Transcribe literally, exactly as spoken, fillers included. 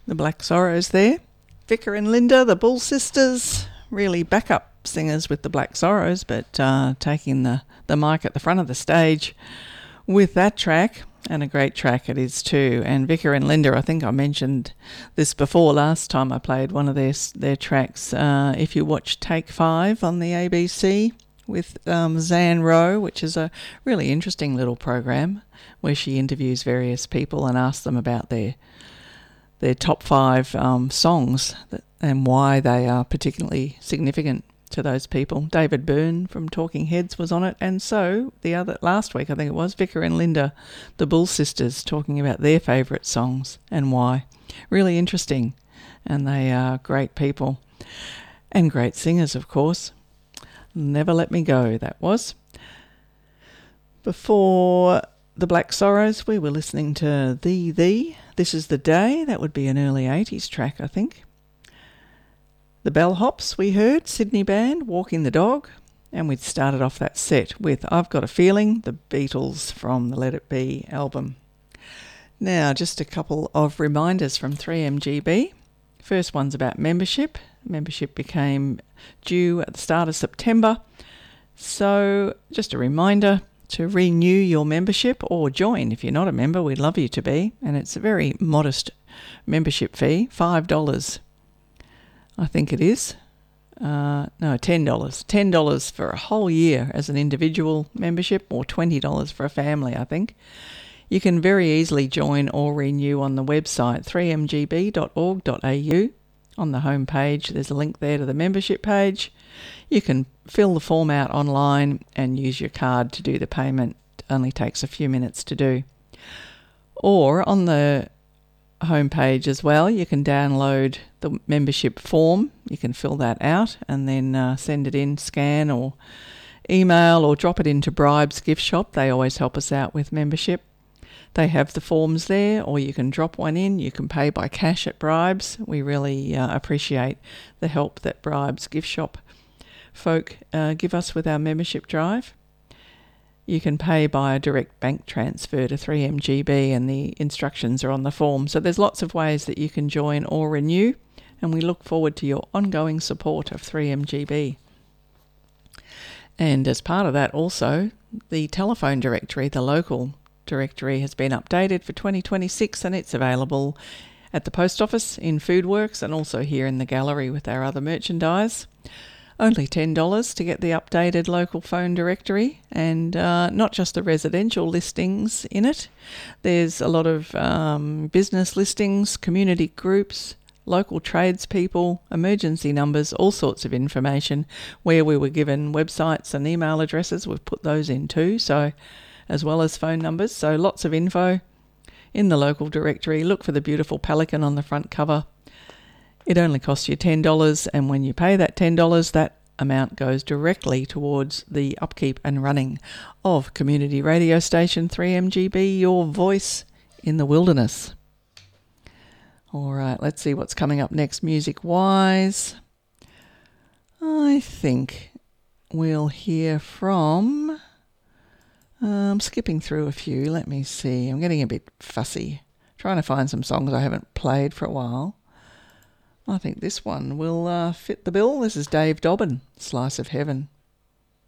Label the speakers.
Speaker 1: The Black Sorrows there. Vicar and Linda, the Bull Sisters, really backup singers with the Black Sorrows, but uh, taking the, the mic at the front of the stage with that track, and a great track it is too. And Vicar and Linda, I think I mentioned this before last time I played one of their, their tracks. Uh, if you watch Take Five on the A B C with um, Zan Rowe, which is a really interesting little program where she interviews various people and asks them about their their top five um, songs that, and why they are particularly significant to those people. David Byrne from Talking Heads was on it, and so the other last week I think it was Vicar and Linda, the Bull Sisters, talking about their favourite songs and why. Really interesting, and they are great people and great singers, of course. Never Let Me Go, that was. Before the Black Sorrows, we were listening to Thee Thee, This Is the Day. That would be an early eighties track, I think. The Bellhops, we heard, Sydney band, Walking the Dog. And we'd started off that set with I've Got a Feeling, the Beatles from the Let It Be album. Now, just a couple of reminders from three M G B. First one's about membership. Membership became due at the start of September. So just a reminder to renew your membership or join. If you're not a member, we'd love you to be. And it's a very modest membership fee, five dollars. I think it is. Uh, no, ten dollars. ten dollars for a whole year as an individual membership, or twenty dollars for a family, I think. You can very easily join or renew on the website three m g b dot org dot a u. On the home page, there's a link there to the membership page. You can fill the form out online and use your card to do the payment. It only takes a few minutes to do. Or on the home page as well, you can download the membership form. You can fill that out and then uh, send it in, scan or email, or drop it into Bribes Gift Shop. They always help us out with membership. They have the forms there, or you can drop one in. You can pay by cash at Bribes. We really uh, appreciate the help that Bribes Gift Shop folk uh, give us with our membership drive. You can pay by a direct bank transfer to three M G B, and the instructions are on the form. So there's lots of ways that you can join or renew, and we look forward to your ongoing support of three M G B. And as part of that also, the telephone directory, the local directory, has been updated for twenty twenty-six, and it's available at the post office, in Foodworks, and also here in the gallery with our other merchandise. Only ten dollars to get the updated local phone directory, and uh, not just the residential listings in it. There's a lot of um, business listings, community groups, local tradespeople, emergency numbers, all sorts of information. Where we were given websites and email addresses, we've put those in too, so as well as phone numbers. So lots of info in the local directory. Look for the beautiful pelican on the front cover. It only costs you ten dollars, and when you pay that ten dollars, that amount goes directly towards the upkeep and running of community radio station three M G B, your voice in the wilderness. All right, let's see what's coming up next music-wise. I think we'll hear from... I'm skipping through a few. Let me see. I'm getting a bit fussy. Trying to find some songs I haven't played for a while. I think this one will uh, fit the bill. This is Dave Dobbin, Slice of Heaven.